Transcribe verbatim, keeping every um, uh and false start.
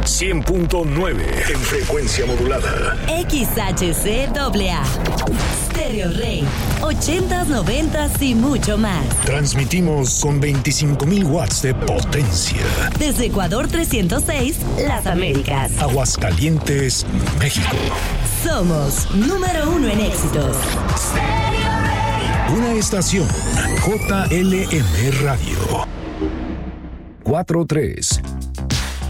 cien punto nueve en frecuencia modulada. X H C A A. Stereo Rey. ochentas, noventas y mucho más. Transmitimos con veinticinco mil watts de potencia. Desde Ecuador trescientos seis, Las Américas. Aguascalientes, México. Somos número uno en éxitos. Una estación J L M Radio. cuatro tres.